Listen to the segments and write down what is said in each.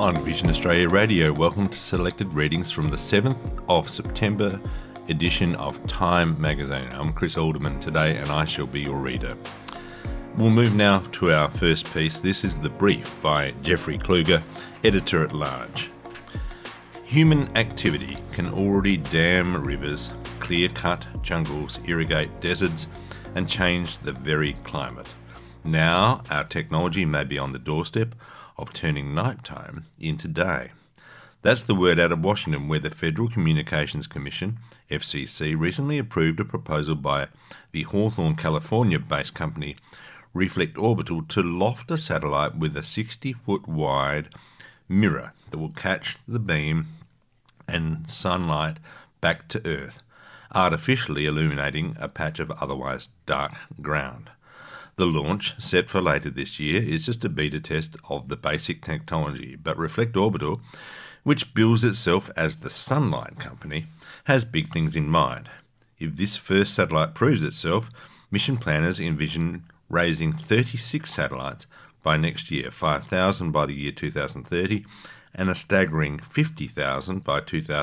On Vision Australia Radio, welcome to selected readings from the 7th of September edition of Time magazine. I'm Chris Alderman today and I shall be your reader. We'll move now to our first piece. This is The Brief by Jeffrey Kluger, editor-at-large. Human activity can already dam rivers, clear-cut jungles, irrigate deserts and change the very climate. Now our technology may be on the doorstep of turning nighttime into day. That's the word out of Washington, where the Federal Communications Commission, FCC, recently approved a proposal by the Hawthorne, California-based company Reflect Orbital to loft a satellite with a 60-foot wide mirror that will catch the beam and sunlight back to Earth, artificially illuminating a patch of otherwise dark ground. The launch, set for later this year, is just a beta test of the basic technology, but Reflect Orbital, which bills itself as the Sunlight Company, has big things in mind. If this first satellite proves itself, mission planners envision raising 36 satellites by next year, 5,000 by the year 2030, and a staggering 50,000 by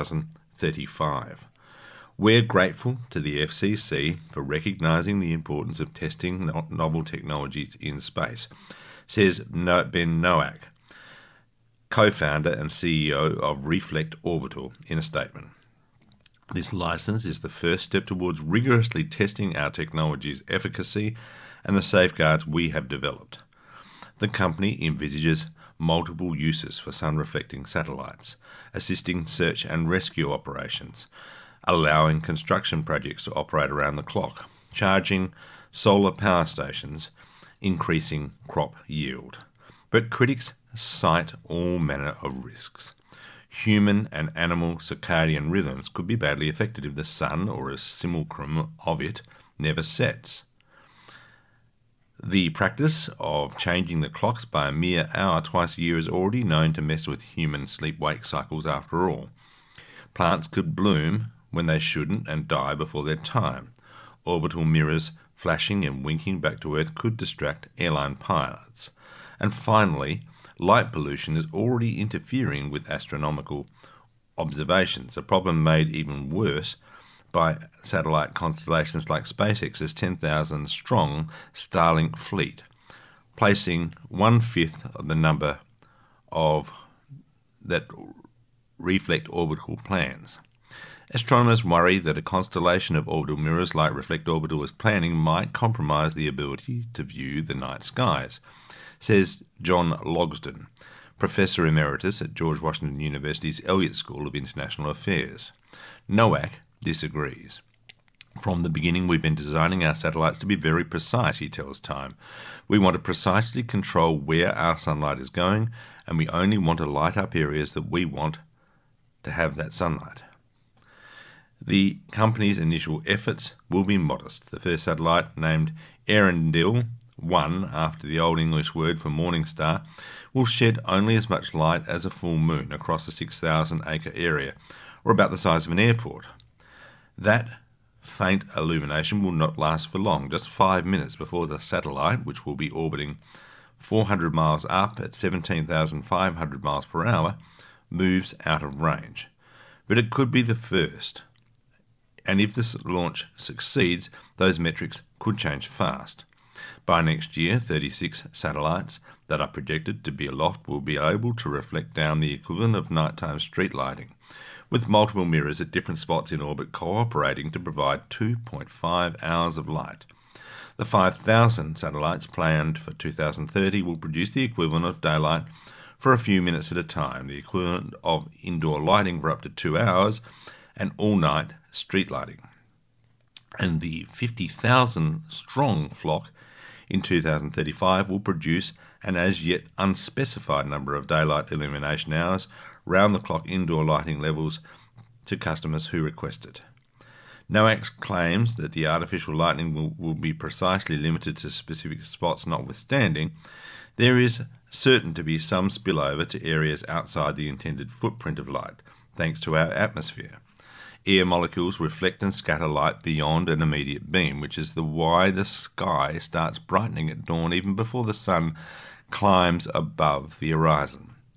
2035. We're grateful to the FCC for recognising the importance of testing novel technologies in space, says Ben Nowak, co-founder and CEO of Reflect Orbital, in a statement. This licence is the first step towards rigorously testing our technology's efficacy and the safeguards we have developed. The company envisages multiple uses for sun-reflecting satellites, assisting search and rescue operations, allowing construction projects to operate around the clock, charging solar power stations, increasing crop yield. But critics cite all manner of risks. Human and animal circadian rhythms could be badly affected if the sun, or a simulacrum of it, never sets. The practice of changing the clocks by a mere hour twice a year is already known to mess with human sleep-wake cycles after all. Plants could bloom when they shouldn't and die before their time. Orbital mirrors flashing and winking back to Earth could distract airline pilots. And finally, light pollution is already interfering with astronomical observations, a problem made even worse by satellite constellations like SpaceX's 10,000-strong Starlink fleet, placing 1/5 of the number of that Reflect Orbital plans. Astronomers worry that a constellation of orbital mirrors like Reflect Orbital is planning might compromise the ability to view the night skies, says John Logsdon, Professor Emeritus at George Washington University's Elliott School of International Affairs. Nowak disagrees. From the beginning, we've been designing our satellites to be very precise, he tells Time. We want to precisely control where our sunlight is going, and we only want to light up areas that we want to have that sunlight. The company's initial efforts will be modest. The first satellite, named Earendel-1 after the Old English word for morning star, will shed only as much light as a full moon across a 6,000-acre area, or about the size of an airport. That faint illumination will not last for long, just 5 minutes before the satellite, which will be orbiting 400 miles up at 17,500 miles per hour, moves out of range. But it could be the first. And if this launch succeeds, those metrics could change fast. By next year, 36 satellites that are projected to be aloft will be able to reflect down the equivalent of nighttime street lighting, with multiple mirrors at different spots in orbit cooperating to provide 2.5 hours of light. The 5,000 satellites planned for 2030 will produce the equivalent of daylight for a few minutes at a time, the equivalent of indoor lighting for up to 2 hours, and all-night street lighting. And the 50,000-strong flock in 2035 will produce an as yet unspecified number of daylight illumination hours, round-the-clock indoor lighting levels to customers who request it. Nowak claims that the artificial lighting will be precisely limited to specific spots notwithstanding, there is certain to be some spillover to areas outside the intended footprint of light, thanks to our atmosphere. Air molecules reflect and scatter light beyond an immediate beam, which is why the sky starts brightening at dawn even before the sun climbs above the horizon.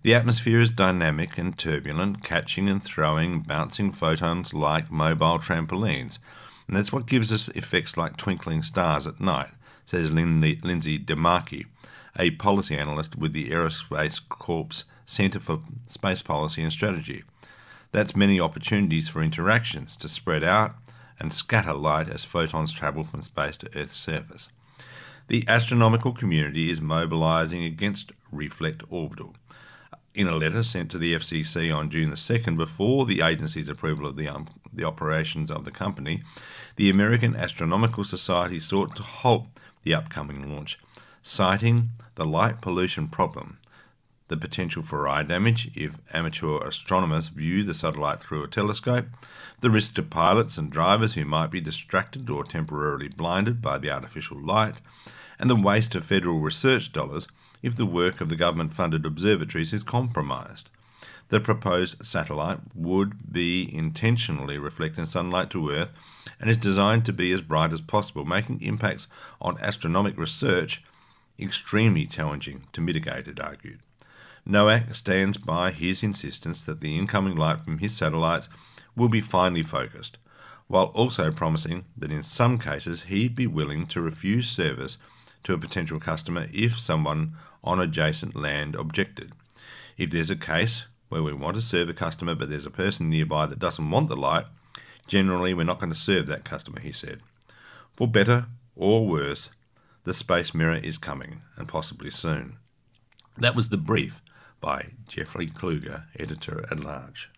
The atmosphere is dynamic and turbulent, catching and throwing bouncing photons like mobile trampolines. And that's what gives us effects like twinkling stars at night, says Lindsay DeMarchi, a policy analyst with the Aerospace Corp's Centre for Space Policy and Strategy. That's many opportunities for interactions to spread out and scatter light as photons travel from space to Earth's surface. The astronomical community is mobilising against Reflect Orbital. In a letter sent to the FCC on June the 2nd, before the agency's approval of the operations of the company, the American Astronomical Society sought to halt the upcoming launch, citing the light pollution problem, the potential for eye damage if amateur astronomers view the satellite through a telescope, the risk to pilots and drivers who might be distracted or temporarily blinded by the artificial light, and the waste of federal research dollars if the work of the government-funded observatories is compromised. The proposed satellite would be intentionally reflecting sunlight to Earth and is designed to be as bright as possible, making impacts on astronomic research extremely challenging to mitigate, it argued. NOAC stands by his insistence that the incoming light from his satellites will be finely focused, while also promising that in some cases he'd be willing to refuse service to a potential customer if someone on adjacent land objected. If there's a case where we want to serve a customer but there's a person nearby that doesn't want the light, generally we're not going to serve that customer, he said. For better or worse, the Space Mirror is coming, and possibly soon. That was the brief by Jeffrey Kluger, editor-at-large.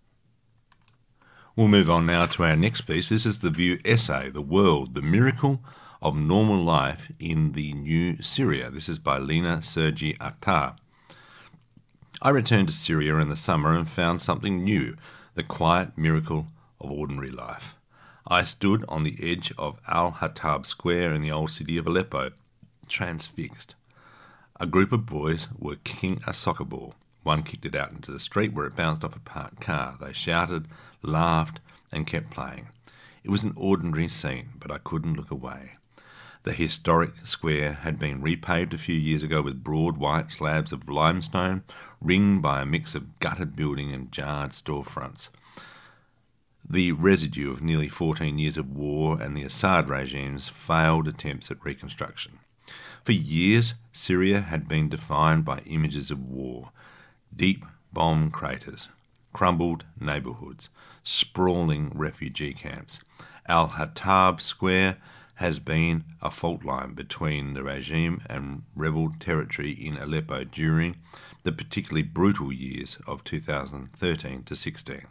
We'll move on now to our next piece. This is the View essay, The World, the Miracle of Normal Life in the New Syria. This is by Lina Sergi Attar. I returned to Syria in the summer and found something new, the quiet miracle of ordinary life. I stood on the edge of Al-Hatab Square in the old city of Aleppo, transfixed. A group of boys were kicking a soccer ball. One kicked it out into the street where it bounced off a parked car. They shouted, laughed, and kept playing. It was an ordinary scene, but I couldn't look away. The historic square had been repaved a few years ago with broad white slabs of limestone, ringed by a mix of gutted building and jarred storefronts. The residue of nearly 14 years of war and the Assad regime's failed attempts at reconstruction. For years, Syria had been defined by images of war, deep bomb craters, crumbled neighbourhoods, sprawling refugee camps. Al-Hatab Square has been a fault line between the regime and rebel territory in Aleppo during the particularly brutal years of 2013 to 16.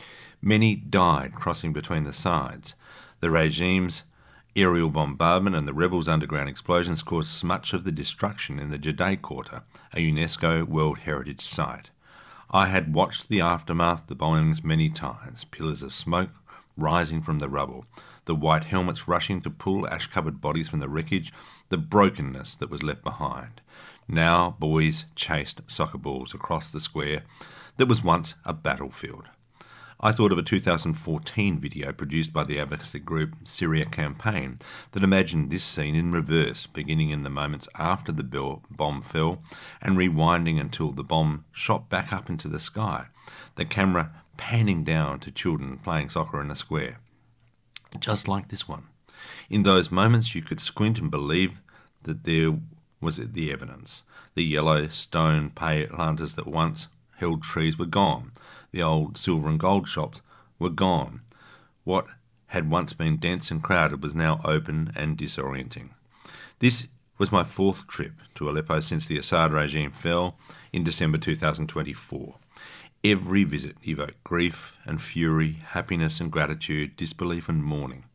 Many died crossing between the sides. The regime's aerial bombardment and the rebels' underground explosions caused much of the destruction in the Judea Quarter, a UNESCO World Heritage Site. I had watched the aftermath of the bombings many times, pillars of smoke rising from the rubble, the white helmets rushing to pull ash-covered bodies from the wreckage, the brokenness that was left behind. Now boys chased soccer balls across the square that was once a battlefield. I thought of a 2014 video produced by the advocacy group Syria Campaign that imagined this scene in reverse, beginning in the moments after the bomb fell and rewinding until the bomb shot back up into the sky, the camera panning down to children playing soccer in a square. Just like this one. In those moments you could squint and believe that there was the evidence. The yellow stone planters that once held trees were gone. The old silver and gold shops were gone. What had once been dense and crowded was now open and disorienting. This was my fourth trip to Aleppo since the Assad regime fell in December 2024. Every visit evoked grief and fury, happiness and gratitude, disbelief and mourning.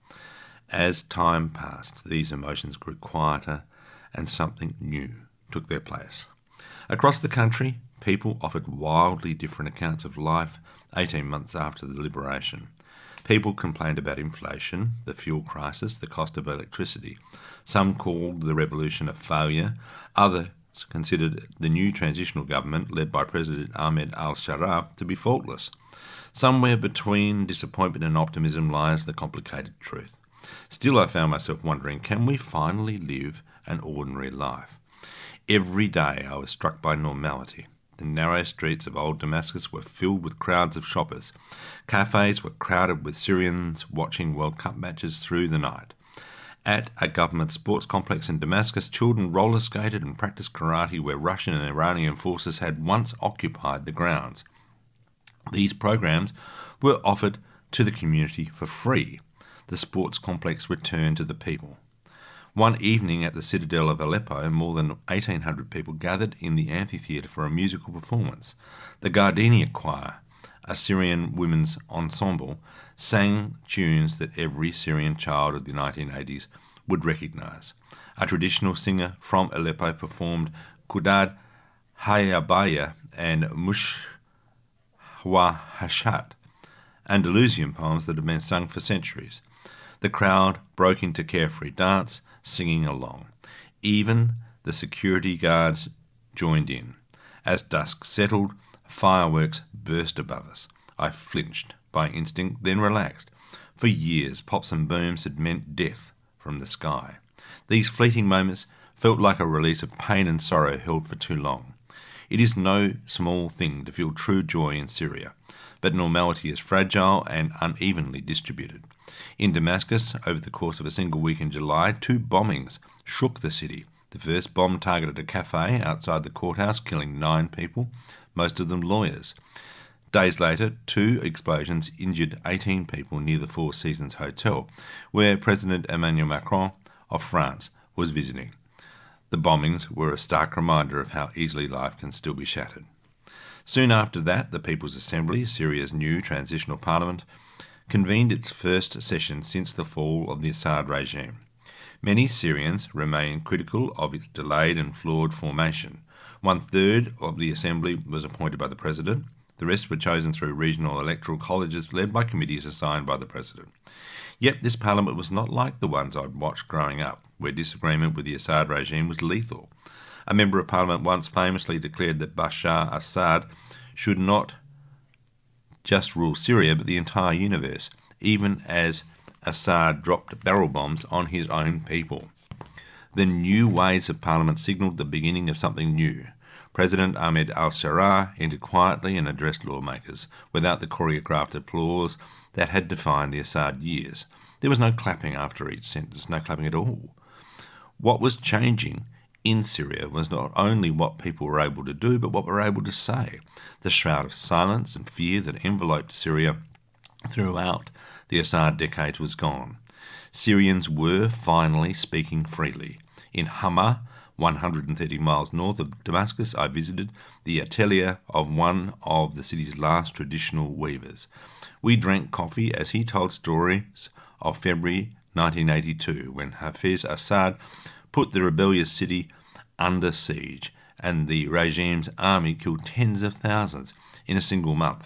As time passed, these emotions grew quieter and something new took their place. Across the country, people offered wildly different accounts of life 18 months after the liberation. People complained about inflation, the fuel crisis, the cost of electricity. Some called the revolution a failure. Others considered the new transitional government led by President Ahmed al-Sharaa to be faultless. Somewhere between disappointment and optimism lies the complicated truth. Still, I found myself wondering, can we finally live an ordinary life? Every day I was struck by normality, The narrow streets of old Damascus were filled with crowds of shoppers. Cafes were crowded with Syrians watching World Cup matches through the night. At a government sports complex in Damascus, children roller skated and practiced karate where Russian and Iranian forces had once occupied the grounds. These programs were offered to the community for free. The sports complex returned to the people. One evening at the citadel of Aleppo, more than 1,800 people gathered in the amphitheatre for a musical performance. The Gardenia Choir, a Syrian women's ensemble, sang tunes that every Syrian child of the 1980s would recognise. A traditional singer from Aleppo performed Kudad Hayabaya and Mushwa Hashat, Andalusian poems that have been sung for centuries. The crowd broke into carefree dance, singing along. Even the security guards joined in. As dusk settled, fireworks burst above us. I flinched by instinct, then relaxed. For years, pops and booms had meant death from the sky. These fleeting moments felt like a release of pain and sorrow held for too long. It is no small thing to feel true joy in Syria, but normality is fragile and unevenly distributed. In Damascus, over the course of a single week in July, 2 bombings shook the city. The first bomb targeted a cafe outside the courthouse, killing 9 people, most of them lawyers. Days later, 2 explosions injured 18 people near the Four Seasons Hotel, where President Emmanuel Macron of France was visiting. The bombings were a stark reminder of how easily life can still be shattered. Soon after that, the People's Assembly, Syria's new transitional parliament, convened its first session since the fall of the Assad regime. Many Syrians remain critical of its delayed and flawed formation. 1/3 of the Assembly was appointed by the President. The rest were chosen through regional electoral colleges led by committees assigned by the President. Yet this parliament was not like the ones I'd watched growing up, where disagreement with the Assad regime was lethal. A member of parliament once famously declared that Bashar Assad should not just rule Syria but the entire universe, even as Assad dropped barrel bombs on his own people. The new ways of parliament signalled the beginning of something new. President Ahmed al-Sharaa entered quietly and addressed lawmakers, without the choreographed applause that had defined the Assad years. There was no clapping after each sentence, no clapping at all. What was changing in Syria was not only what people were able to do, but what they were able to say. The shroud of silence and fear that enveloped Syria throughout the Assad decades was gone. Syrians were finally speaking freely. In Hama, 130 miles north of Damascus, I visited the atelier of one of the city's last traditional weavers. We drank coffee as he told stories of February 1982, when Hafez Assad put the rebellious city under siege and the regime's army killed tens of thousands in a single month.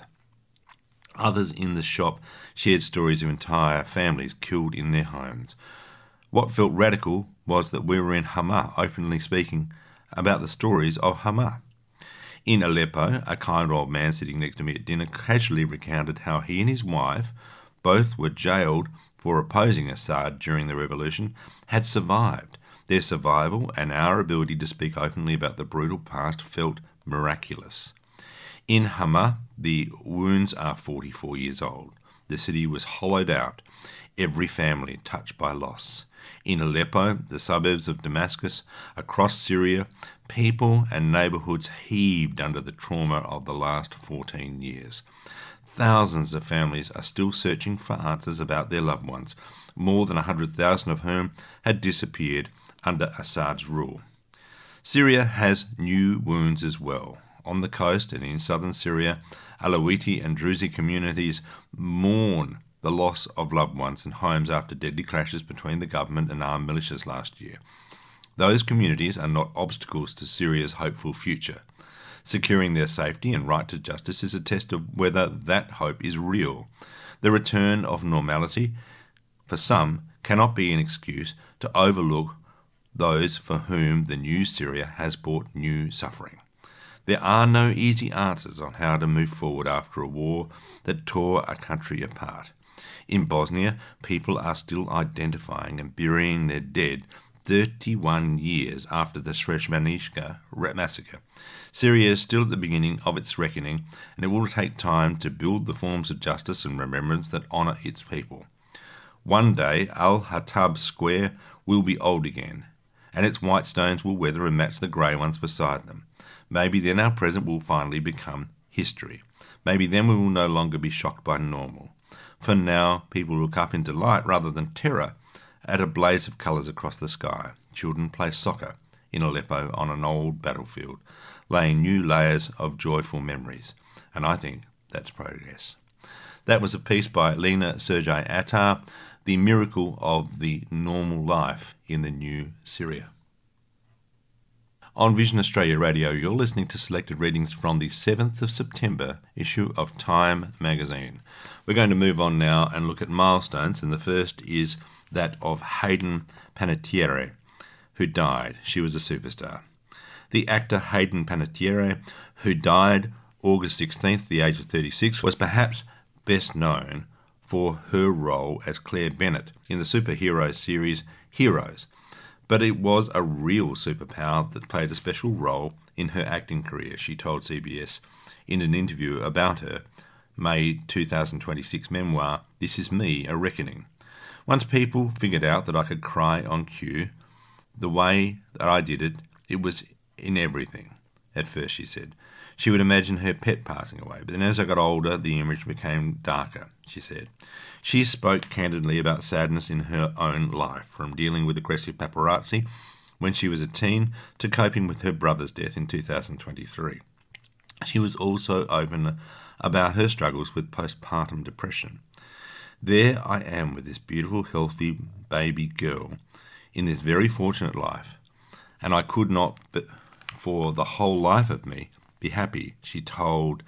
Others in the shop shared stories of entire families killed in their homes. What felt radical was that we were in Hama, openly speaking about the stories of Hama. In Aleppo, a kind old man sitting next to me at dinner casually recounted how he and his wife, both were jailed for opposing Assad during the revolution, had survived. Their survival and our ability to speak openly about the brutal past felt miraculous. In Hama, the wounds are 44 years old. The city was hollowed out, every family touched by loss. In Aleppo, the suburbs of Damascus, across Syria, people and neighbourhoods heaved under the trauma of the last 14 years. Thousands of families are still searching for answers about their loved ones, more than 100,000 of whom had disappeared under Assad's rule. Syria has new wounds as well. On the coast and in southern Syria, Alawiti and Druzi communities mourn the loss of loved ones and homes after deadly clashes between the government and armed militias last year. Those communities are not obstacles to Syria's hopeful future. Securing their safety and right to justice is a test of whether that hope is real. The return of normality, for some, cannot be an excuse to overlook those for whom the new Syria has brought new suffering. There are no easy answers on how to move forward after a war that tore a country apart. In Bosnia, people are still identifying and burying their dead 31 years after the Srebrenica massacre. Syria is still at the beginning of its reckoning, and it will take time to build the forms of justice and remembrance that honour its people. One day, Al-Hatab Square will be old again, and its white stones will weather and match the grey ones beside them. Maybe then our present will finally become history. Maybe then we will no longer be shocked by normal. For now, people look up in delight rather than terror at a blaze of colours across the sky. Children play soccer in Aleppo on an old battlefield, laying new layers of joyful memories. And I think that's progress. That was a piece by Lena Sergei Attar, The Miracle of the Normal Life in the New Syria. On Vision Australia Radio, you're listening to selected readings from the 7th of September issue of Time magazine. We're going to move on now and look at milestones, and the first is that of Hayden Panettiere, who died. She was a superstar. The actor Hayden Panettiere, who died August 16th at the age of 36, was perhaps best known for her role as Claire Bennett in the superhero series Heroes. But it was a real superpower that played a special role in her acting career, she told CBS in an interview about her May 2026 memoir, This Is Me, A Reckoning. Once people figured out that I could cry on cue, the way that I did it, it was in everything. At first, she said. She would imagine her pet passing away, but then as I got older, the image became darker, she said. She spoke candidly about sadness in her own life, from dealing with aggressive paparazzi when she was a teen to coping with her brother's death in 2023. She was also open about her struggles with postpartum depression. There I am with this beautiful, healthy baby girl in this very fortunate life, and I could not, but for the whole life of me, be happy, she told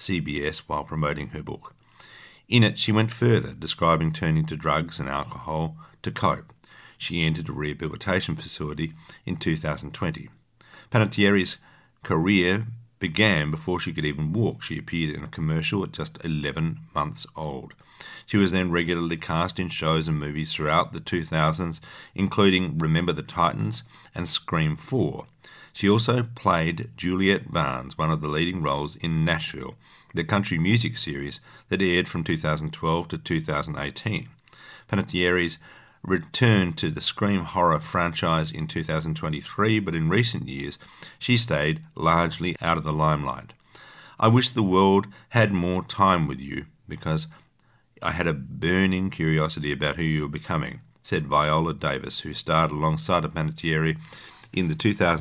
CBS while promoting her book. In it, she went further, describing turning to drugs and alcohol to cope. She entered a rehabilitation facility in 2020. Panettiere's career began before she could even walk. She appeared in a commercial at just 11 months old. She was then regularly cast in shows and movies throughout the 2000s, including Remember the Titans and Scream 4. She also played Juliet Barnes, one of the leading roles in Nashville, the country music series that aired from 2012 to 2018. Panettiere's returned to the Scream horror franchise in 2023, but in recent years she stayed largely out of the limelight. I wish the world had more time with you because I had a burning curiosity about who you were becoming, said Viola Davis, who starred alongside of Panettiere in the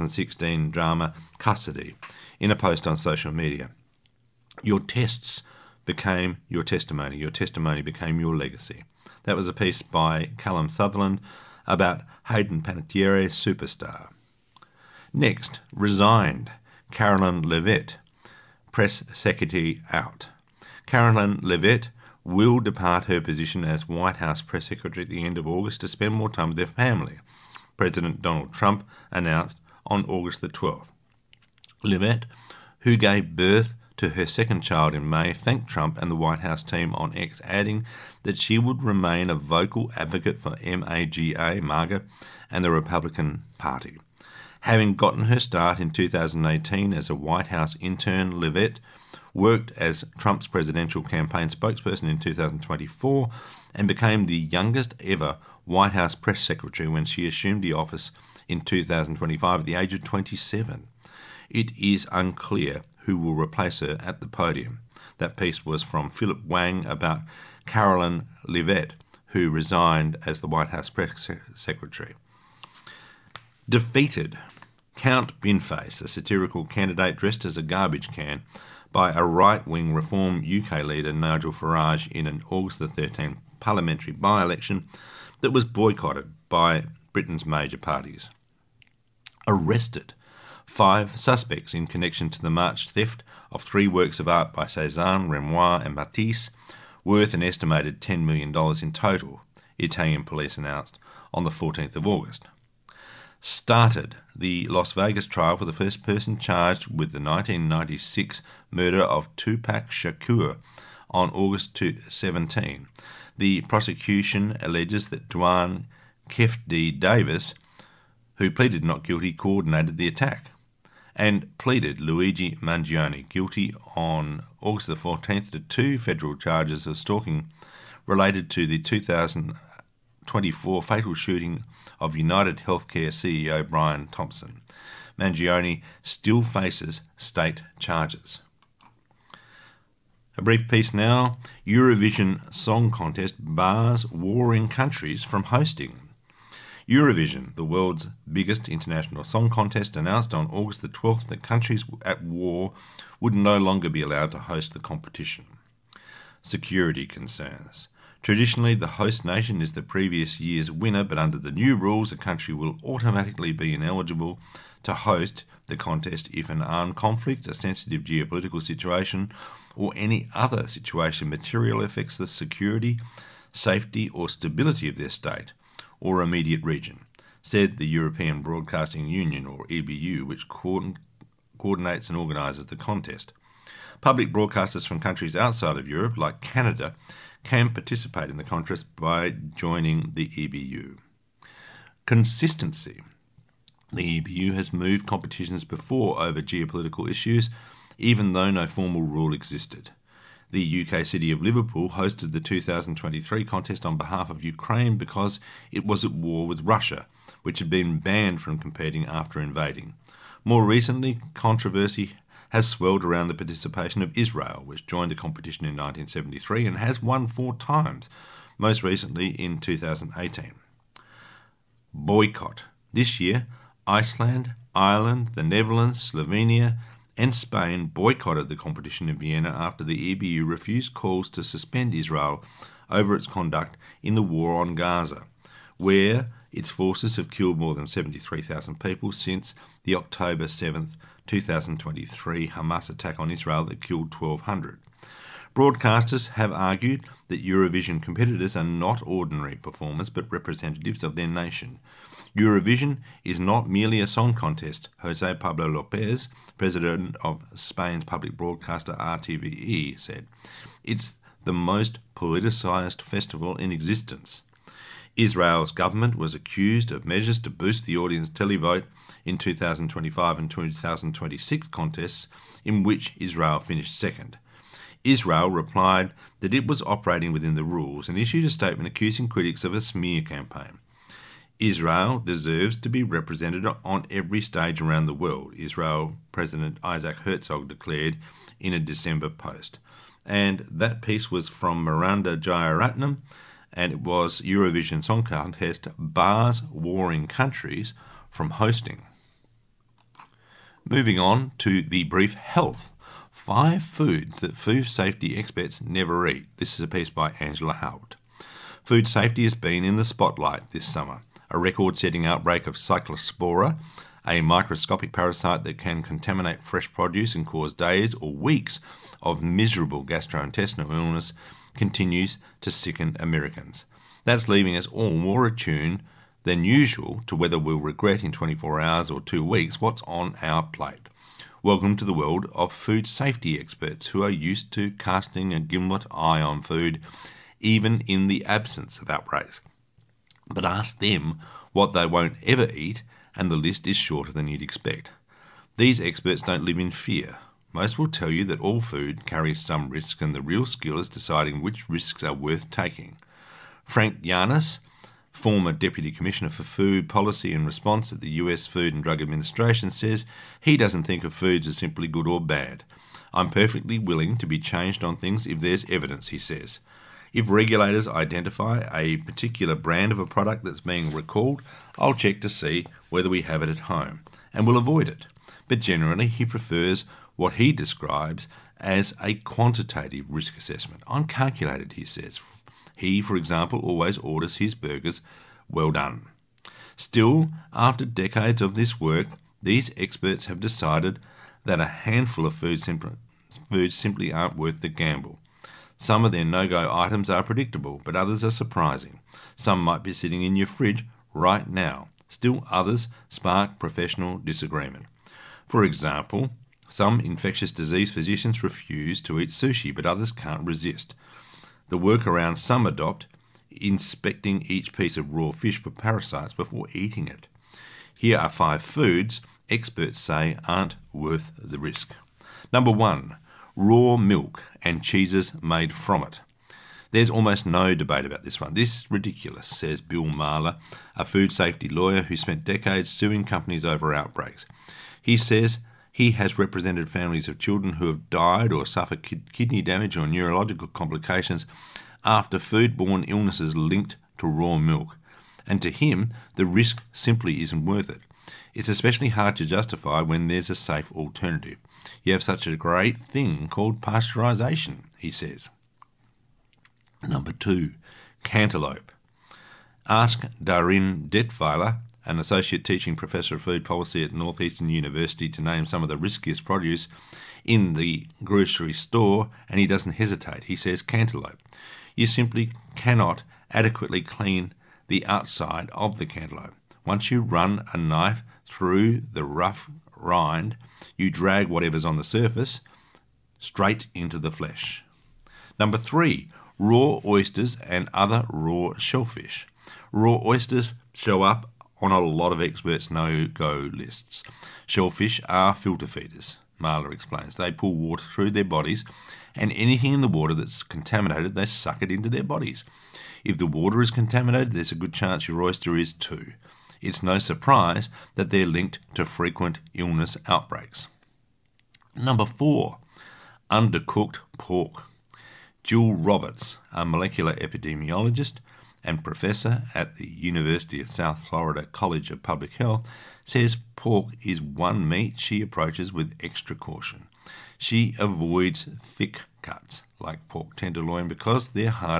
2016 drama Custody, in a post on social media. Your tests became your testimony became your legacy. That was a piece by Callum Sutherland about Hayden Panettiere, superstar. Next, resigned, Caroline Levitt, press secretary out. Caroline Levitt will depart her position as White House press secretary at the end of August to spend more time with her family, President Donald Trump announced on August the 12th. Levitt, who gave birth to her second child in May, thanked Trump and the White House team on X, adding that she would remain a vocal advocate for MAGA, and the Republican Party. Having gotten her start in 2018 as a White House intern, Levitt worked as Trump's presidential campaign spokesperson in 2024 and became the youngest ever White House press secretary when she assumed the office in 2025 at the age of 27. It is unclear who will replace her at the podium. That piece was from Philip Wang about Caroline Levitt, who resigned as the White House press secretary. Defeated, Count Binface, a satirical candidate dressed as a garbage can by a right-wing Reform UK leader Nigel Farage in an August the 13th parliamentary by-election that was boycotted by Britain's major parties. Arrested, 5 suspects in connection to the March theft of 3 works of art by Cézanne, Renoir and Matisse, worth an estimated $10 million in total, Italian police announced on the 14th of August. Started the Las Vegas trial for the first person charged with the 1996 murder of Tupac Shakur on August 17. The prosecution alleges that Dwan Kefti Davis, who pleaded not guilty, coordinated the attack, and pleaded Luigi Mangione guilty on August the 14th to 2 federal charges of stalking related to the 2024 fatal shooting of United Healthcare CEO Brian Thompson. Mangione still faces state charges. A brief piece now. Eurovision Song Contest bars warring countries from hosting. Eurovision, the world's biggest international song contest, announced on August the 12th that countries at war would no longer be allowed to host the competition. Security concerns. Traditionally, the host nation is the previous year's winner, but under the new rules, a country will automatically be ineligible to host the contest if an armed conflict, a sensitive geopolitical situation, or any other situation materially affects the security, safety, or stability of their state or immediate region, said the European Broadcasting Union, or EBU, which coordinates and organises the contest. Public broadcasters from countries outside of Europe, like Canada, can participate in the contest by joining the EBU. Consistency. The EBU has moved competitions before over geopolitical issues, even though no formal rule existed. The UK city of Liverpool hosted the 2023 contest on behalf of Ukraine because it was at war with Russia, which had been banned from competing after invading. More recently, controversy has swelled around the participation of Israel, which joined the competition in 1973 and has won 4 times, most recently in 2018. Boycott. This year, Iceland, Ireland, the Netherlands, Slovenia, and Spain boycotted the competition in Vienna after the EBU refused calls to suspend Israel over its conduct in the war on Gaza, where its forces have killed more than 73,000 people since the October 7, 2023 Hamas attack on Israel that killed 1,200. Broadcasters have argued that Eurovision competitors are not ordinary performers but representatives of their nation. Eurovision is not merely a song contest, José Pablo López, president of Spain's public broadcaster RTVE, said. It's the most politicised festival in existence. Israel's government was accused of measures to boost the audience televote in 2025 and 2026 contests, in which Israel finished second. Israel replied that it was operating within the rules and issued a statement accusing critics of a smear campaign. Israel deserves to be represented on every stage around the world, Israel President Isaac Herzog declared in a December post. And that piece was from Miranda Jayaratnam, and it was Eurovision Song Contest bars warring countries from hosting. Moving on to the brief health. 5 foods that food safety experts never eat. This is a piece by Angela Howard. Food safety has been in the spotlight this summer. A record-setting outbreak of Cyclospora, a microscopic parasite that can contaminate fresh produce and cause days or weeks of miserable gastrointestinal illness, continues to sicken Americans. That's leaving us all more attuned than usual to whether we'll regret in 24 hours or 2 weeks what's on our plate. Welcome to the world of food safety experts who are used to casting a gimlet eye on food, even in the absence of outbreaks. But ask them what they won't ever eat, and the list is shorter than you'd expect. These experts don't live in fear. Most will tell you that all food carries some risk, and the real skill is deciding which risks are worth taking. Frank Yanis, former Deputy Commissioner for Food Policy and Response at the US Food and Drug Administration, says he doesn't think of foods as simply good or bad. I'm perfectly willing to be changed on things if there's evidence, he says. If regulators identify a particular brand of a product that's being recalled, I'll check to see whether we have it at home, and will avoid it. But generally, he prefers what he describes as a quantitative risk assessment. Uncalculated, he says. He, for example, always orders his burgers well done. Still, after decades of this work, these experts have decided that a handful of foods simply aren't worth the gamble. Some of their no-go items are predictable, but others are surprising. Some might be sitting in your fridge right now. Still others spark professional disagreement. For example, some infectious disease physicians refuse to eat sushi, but others can't resist. The workaround some adopt, inspecting each piece of raw fish for parasites before eating it. Here are 5 foods experts say aren't worth the risk. Number 1, raw milk and cheeses made from it. There's almost no debate about this one. This is ridiculous, says Bill Marler, a food safety lawyer who spent decades suing companies over outbreaks. He says he has represented families of children who have died or suffered kidney damage or neurological complications after foodborne illnesses linked to raw milk. And to him, the risk simply isn't worth it. It's especially hard to justify when there's a safe alternative. You have such a great thing called pasteurisation, he says. Number 2, cantaloupe. Ask Darin Detweiler, an associate teaching professor of food policy at Northeastern University, to name some of the riskiest produce in the grocery store, and he doesn't hesitate. He says cantaloupe. You simply cannot adequately clean the outside of the cantaloupe. Once you run a knife through the rough rind, you drag whatever's on the surface straight into the flesh. Number 3, raw oysters and other raw shellfish. Raw oysters show up on a lot of experts' no-go lists. Shellfish are filter feeders, Marler explains. They pull water through their bodies, and anything in the water that's contaminated, they suck it into their bodies. If the water is contaminated, there's a good chance your oyster is too. It's no surprise that they're linked to frequent illness outbreaks. Number 4, undercooked pork. Jill Roberts, a molecular epidemiologist and professor at the University of South Florida College of Public Health, says pork is one meat she approaches with extra caution. She avoids thick cuts like pork tenderloin because they're hard